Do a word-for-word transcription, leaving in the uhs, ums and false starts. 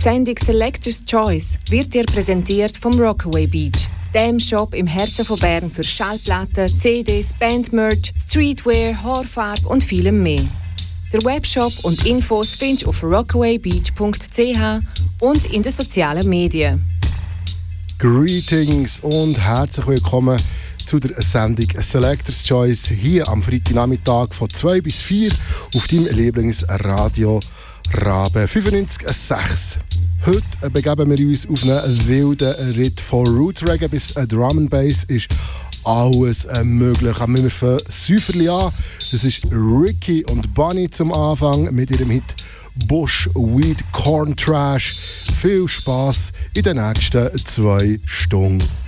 Die Sendung Selector's Choice wird dir präsentiert vom Rockaway Beach, dem Shop im Herzen von Bern für Schallplatten, C Ds, Bandmerch, Streetwear, Haarfarbe und vielem mehr. Der Webshop und Infos findest du auf rockaway beach punkt c h und in den sozialen Medien. Greetings und herzlich willkommen zu der Sendung Selector's Choice hier am Freitagnachmittag von zwei bis vier auf deinem Lieblingsradio Rabe fünfundneunzig Komma sechs. Heute begeben wir uns auf einen wilden Ritt von Roots Reggae bis Drum and Bass ist alles möglich. Wir fangen Säuferli an. Das ist Ricky und Bunny zum Anfang mit ihrem Hit Bush Weed Corn Trash. Viel Spass in den nächsten zwei Stunden.